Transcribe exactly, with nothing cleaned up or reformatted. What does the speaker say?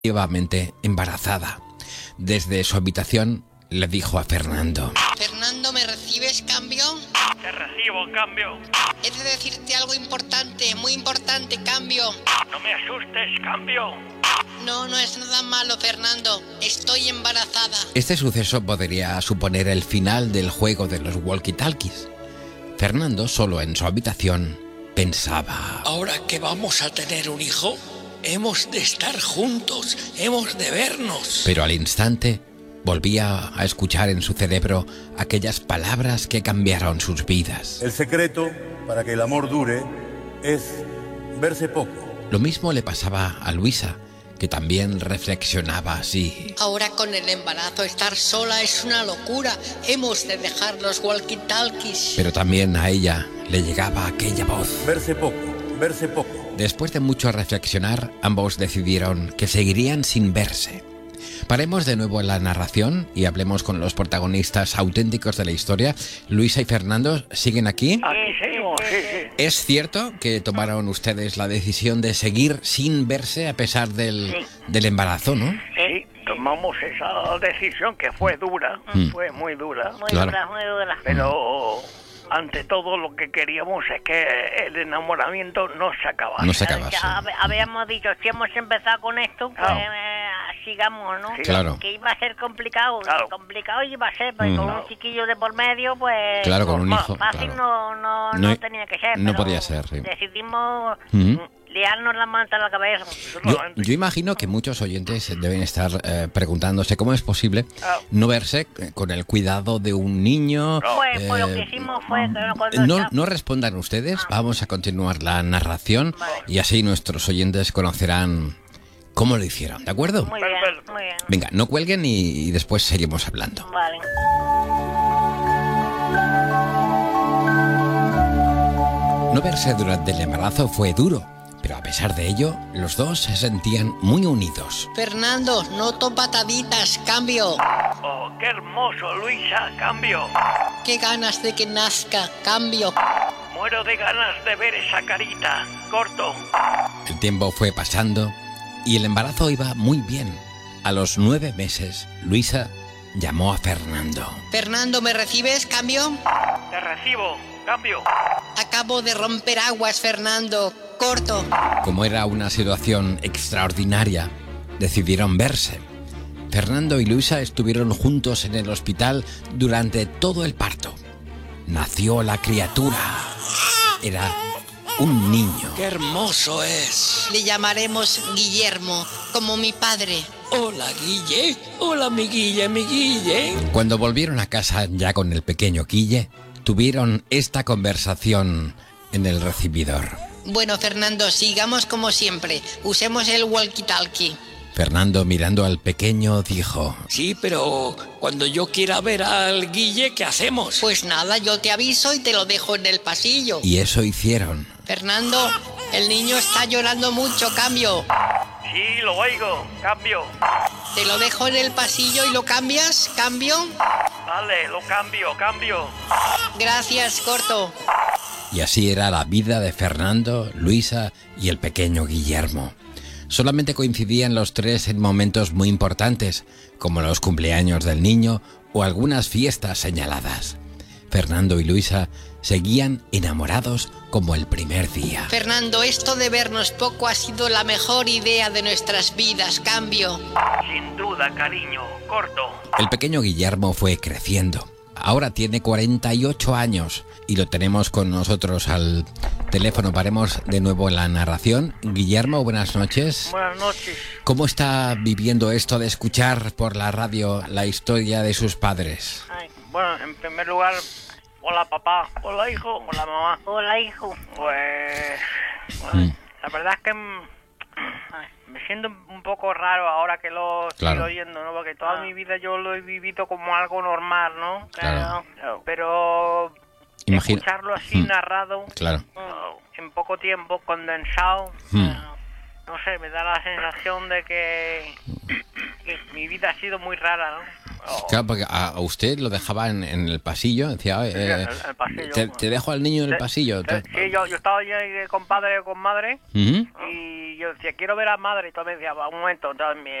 efectivamente embarazada. Desde su habitación le dijo a Fernando: Fernando, ¿me recibes, cambio? Te recibo, cambio. He de decirte algo importante, muy importante, cambio. No me asustes, cambio. No, no es nada malo, Fernando. Estoy embarazada. Este suceso podría suponer el final del juego de los walkie-talkies. Fernando, solo en su habitación, pensaba: ahora que vamos a tener un hijo, hemos de estar juntos, hemos de vernos. Pero al instante volvía a escuchar en su cerebro aquellas palabras que cambiaron sus vidas. El secreto para que el amor dure es verse poco. Lo mismo le pasaba a Luisa, que también reflexionaba así. Ahora con el embarazo estar sola es una locura. Hemos de dejar los walkie-talkies. Pero también a ella le llegaba aquella voz. Verse poco, verse poco. Después de mucho reflexionar, ambos decidieron que seguirían sin verse. Paremos de nuevo la narración y hablemos con los protagonistas auténticos de la historia. Luisa y Fernando, ¿siguen aquí? Aquí seguimos, sí, sí. ¿Es cierto que tomaron ustedes la decisión de seguir sin verse a pesar del, Sí. del embarazo, no? Sí, tomamos esa decisión que fue dura, Mm. fue muy dura. Muy Claro. dura, muy dura. Pero ante todo lo que queríamos es que el enamoramiento no se acabase. No se acabase. Ya hab- habíamos dicho, si hemos empezado con esto, pues Claro. eh, sigamos, ¿no? Sí. Claro. Que iba a ser complicado, Claro. complicado iba a ser, porque Mm. con un chiquillo de por medio, pues... Claro, con un más hijo, fácil claro. no, no, No- no tenía que ser. no pero podía ser, sí. Decidimos Mm. liarnos la manta en la cabeza. Yo, yo imagino que muchos oyentes deben estar eh, preguntándose cómo es posible Ah. no verse eh, con el cuidado de un niño. Pues, pues lo eh, que hicimos fue que cuando No, ya- no respondan ustedes, vamos a continuar la narración y así nuestros oyentes conocerán cómo lo hicieron, ¿de acuerdo? Muy bien, Perfecto. muy bien. Venga, no cuelguen y, y después seguimos hablando. Vale. No verse durante el embarazo fue duro, pero a pesar de ello, los dos se sentían muy unidos. Fernando, noto pataditas, cambio. Oh, qué hermoso, Luisa, cambio. Qué ganas de que nazca, cambio. Muero de ganas de ver esa carita, corto. El tiempo fue pasando y el embarazo iba muy bien. A los nueve meses, Luisa llamó a Fernando. Fernando, ¿me recibes, cambio? Te recibo, cambio. Acabo de romper aguas, Fernando. Corto. Como era una situación extraordinaria, decidieron verse. Fernando y Luisa estuvieron juntos en el hospital durante todo el parto. Nació la criatura. Era un niño. ¡Qué hermoso es! Le llamaremos Guillermo, como mi padre. Hola, Guille. Hola, mi Guille, mi Guille. Cuando volvieron a casa ya con el pequeño Guille, tuvieron esta conversación en el recibidor. Bueno, Fernando, sigamos como siempre. Usemos el walkie-talkie. Fernando, mirando al pequeño, dijo: Sí, pero cuando yo quiera ver al Guille, ¿qué hacemos? Pues nada, yo te aviso y te lo dejo en el pasillo. y eso hicieron. Fernando, el niño está llorando mucho, cambio. Sí, lo oigo, cambio. Te lo dejo en el pasillo y lo cambias, cambio. Vale, lo cambio, cambio. Gracias, corto. Y así era la vida de Fernando, Luisa y el pequeño Guillermo. Solamente coincidían los tres en momentos muy importantes, como los cumpleaños del niño o algunas fiestas señaladas. Fernando y Luisa seguían enamorados como el primer día. Fernando, esto de vernos poco ha sido la mejor idea de nuestras vidas, cambio. Sin duda, cariño, corto. El pequeño Guillermo fue creciendo. Ahora tiene cuarenta y ocho años y lo tenemos con nosotros al teléfono. Paremos de nuevo la narración. Guillermo, buenas noches. Buenas noches. ¿Cómo está viviendo esto de escuchar por la radio la historia de sus padres? Ay, bueno, en primer lugar, hola papá, hola hijo, hola mamá. Hola, hijo. Pues, bueno, Mm. la verdad es que mm, ay, me siento un poco raro ahora que lo estoy Claro. oyendo, ¿no? Porque toda mi vida yo lo he vivido como algo normal, ¿no? Claro. Claro. Pero Imagina- escucharlo así Mm. narrado, Claro. en poco tiempo, condensado, Mm. no sé, me da la sensación de que, que mi vida ha sido muy rara, ¿no? Oh. Claro, porque a, a usted lo dejaba en, en el pasillo, decía, eh, Sí, en el- en el pasillo. te, te dejo al niño en el Sí, pasillo. Sí, Te- sí, yo, yo estaba allí con padre o con madre Ujú. y yo decía, quiero ver a madre. Y todo me decía, "Va, un momento. Entonces mi,